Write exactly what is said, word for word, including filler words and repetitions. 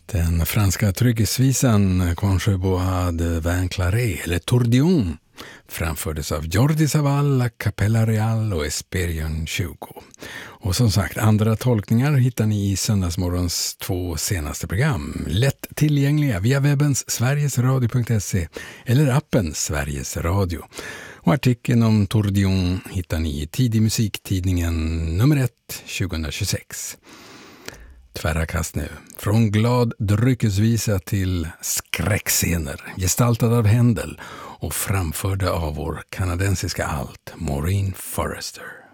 Den franska trygghetsvisan Conche Bois de Vin Claré, eller Tourbillon, framfördes av Jordi Savall, La Capella Real och Esperion tjugo. Och som sagt, andra tolkningar hittar ni i Söndagsmorgons två senaste program. Lätt tillgängliga via webbens sverigesradio punkt se eller appen Sveriges Radio. Och artikeln om Tourbillon hittar ni i Tidig musiktidningen nummer ett tjugohundratjugosex. Tvära kast nu. Från glad dryckesvisa till skräckscener, gestaltad av Händel och framförda av vår kanadensiska alt Maureen Forrester.